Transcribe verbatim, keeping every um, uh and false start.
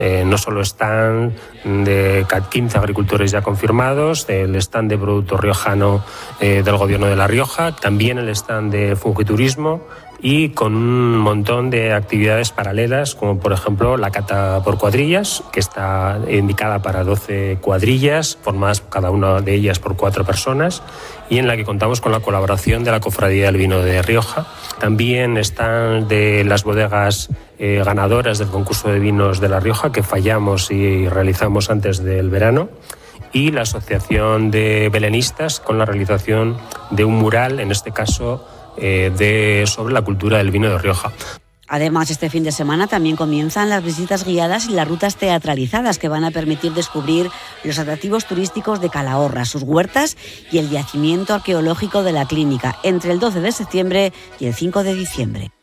Eh, no solo stand de quince agricultores ya confirmados, el stand de producto riojano eh, del Gobierno de La Rioja, también el stand de Fungiturismo y con un montón de actividades paralelas, como por ejemplo la cata por cuadrillas, que está indicada para doce cuadrillas, formadas cada una de ellas por cuatro personas, y en la que contamos con la colaboración de la Cofradía del Vino de Rioja. También están de las bodegas eh, ganadoras del concurso de vinos de La Rioja, que fallamos y realizamos antes del verano, y la Asociación de Belenistas, con la realización de un mural, en este caso eh, de, sobre la cultura del vino de Rioja. Además, este fin de semana también comienzan las visitas guiadas y las rutas teatralizadas que van a permitir descubrir los atractivos turísticos de Calahorra, sus huertas y el yacimiento arqueológico de la Clínica, entre el doce de septiembre y el cinco de diciembre.